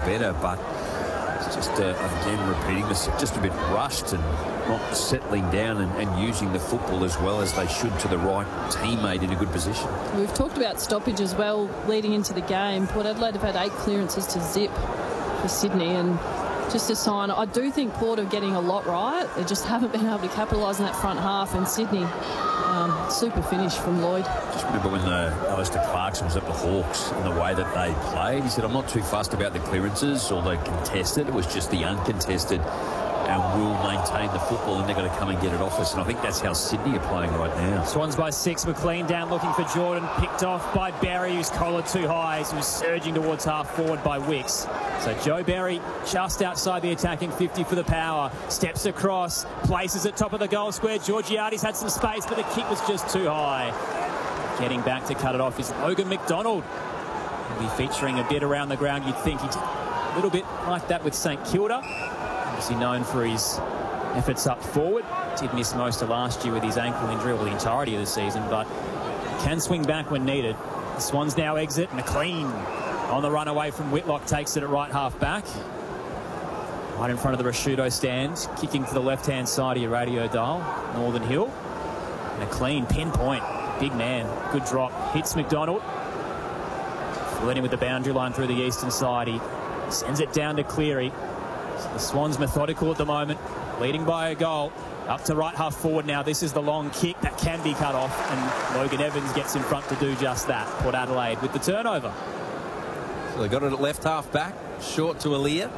better, but it's just, again, repeating this, just a bit rushed and not settling down and using the football as well as they should to the right teammate in a good position. We've talked about stoppage as well leading into the game. Port Adelaide have had 8 clearances to zip for Sydney, and just a sign. I do think Port are getting a lot right. They just haven't been able to capitalise in that front half, and Sydney, super finish from Lloyd. Just remember when Alistair Clarkson was at the Hawks and the way that they played, he said, I'm not too fussed about the clearances or the contested, it was just the uncontested, and we'll maintain the football and they're going to come and get it off us. And I think that's how Sydney are playing right now. Swans by 6. McLean down looking for Jordan, picked off by Berry, who's collared too high. He was surging towards half forward by Wicks. So Joe Berry just outside the attacking 50 for the Power. Steps across, places at top of the goal square. Georgiades had some space, but the kick was just too high. Getting back to cut it off is Logan McDonald. He'll be featuring a bit around the ground. You'd think he did a little bit like that with St Kilda. Obviously known for his efforts up forward. Did miss most of last year with his ankle injury, or the entirety of the season, but can swing back when needed. The Swans now exit. McLean on the run away from Whitlock, takes it at right half back. Right in front of the Rashudo stand. Kicking to the left-hand side of your radio dial. Northern Hill. McLean, pinpoint. Big man. Good drop. Hits McDonald. Flirting with the boundary line through the eastern side. He sends it down to Cleary. So the Swans methodical at the moment. Leading by a goal. Up to right half forward now. This is the long kick that can be cut off. And Logan Evans gets in front to do just that. Port Adelaide with the turnover. So they got it at left half back. Short to Aaliyah.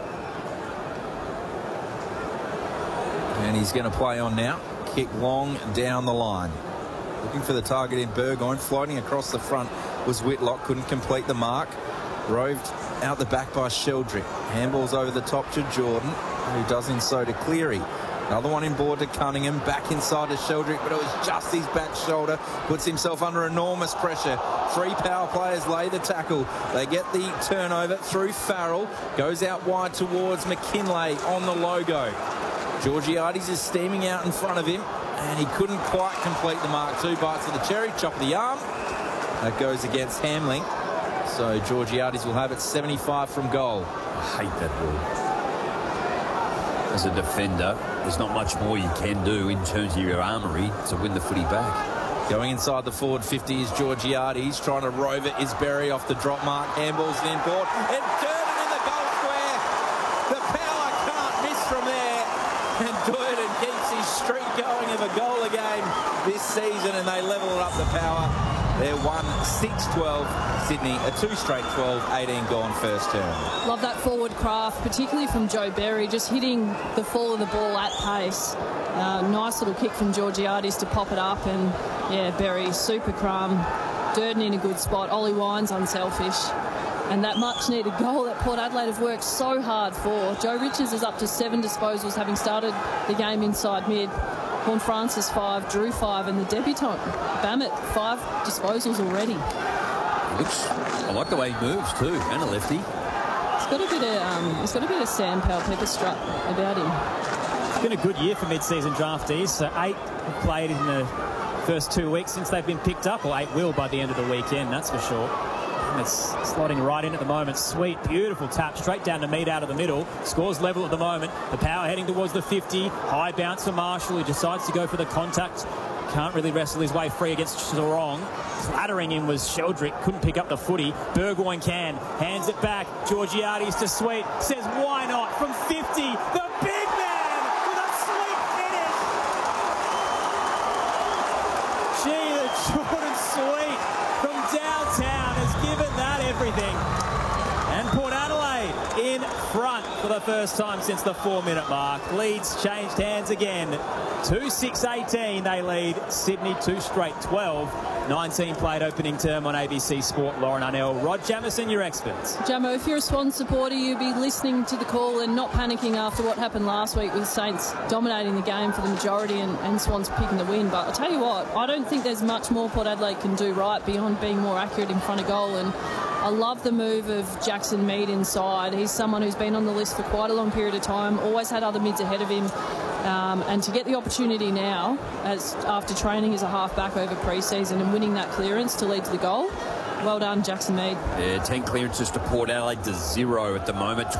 And he's going to play on now. Kick long down the line. Looking for the target in Burgoyne. Floating across the front was Whitlock. Couldn't complete the mark. Roved out the back by Sheldrick. Handballs over the top to Jordan, who does in so to Cleary. Another one in board to Cunningham. Back inside to Sheldrick, but it was just his back shoulder. Puts himself under enormous pressure. 3 Power players lay the tackle. They get the turnover through Farrell. Goes out wide towards McKinlay on the logo. Georgiades is steaming out in front of him, and he couldn't quite complete the mark. 2 bites of the cherry, chop of the arm. That goes against Hamling. So Georgiades will have it 75 from goal. I hate that rule. As a defender, there's not much more you can do in terms of your armoury to win the footy back. Going inside the forward 50 is Georgiades. Trying to rove it is Berry off the drop mark. Handballs in board. And Durden in the goal square. The Power can't miss from there. And Durden keeps his streak going of a goal a game this season, and they level it up, the Power. They're 1-6-12. Sydney, a 2 straight 12-18 gone first term. Love that forward craft, particularly from Joe Berry, just hitting the fall of the ball at pace. Nice little kick from Georgiades to pop it up, and yeah, Berry, super crumb. Durden in a good spot. Ollie Wines unselfish. And that much-needed goal that Port Adelaide have worked so hard for. Joe Richards is up to 7 disposals, having started the game inside mid. Horn Francis 5, Drew 5, and the debutant Bammett 5 disposals already. I like the way he moves too, and a lefty. He's got a bit of Sam Powell-Pepper strut about him. It's been a good year for mid-season draftees. So 8 have played in the first 2 weeks since they've been picked up, or 8 will by the end of the weekend, that's for sure. And it's slotting right in at the moment. Sweet, beautiful tap straight down to Mead out of the middle. Scores level at the moment. The Power heading towards the 50. High bounce for Marshall, who decides to go for the contact. Can't really wrestle his way free against Sarong. Clattering him was Sheldrick. Couldn't pick up the footy. Burgoyne can. Hands it back. Georgiades to Sweet. Says, why not? From 50. The big man with a sweet finish. Gee, the Jordan Sweet from downtown has given that everything. And Port Adelaide in front for the first time since the 4-minute mark. Leeds changed hands again. 2-6-18 they lead. Sydney 2 straight 12. 19 played opening term on ABC Sport. Lauren Arnell, Rod Jamieson, your experts. Jamo, if you're a Swans supporter, you'd be listening to the call and not panicking after what happened last week with Saints dominating the game for the majority and Swans picking the win. But I'll tell you what, I don't think there's much more Port Adelaide can do right beyond being more accurate in front of goal. And I love the move of Jackson Mead inside. He's someone who's been on the list for quite a long period of time, always had other mids ahead of him. And to get the opportunity now, after training as a half-back over pre-season and winning that clearance to lead to the goal, well done, Jackson Mead. Yeah, 10 clearances to Port Adelaide to 0 at the moment.